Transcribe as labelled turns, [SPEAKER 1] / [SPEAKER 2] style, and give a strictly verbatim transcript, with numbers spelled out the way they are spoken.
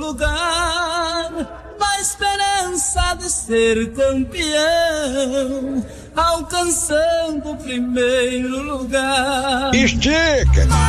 [SPEAKER 1] lugar, na esperança de ser campeão, alcançando o primeiro lugar.
[SPEAKER 2] Estica!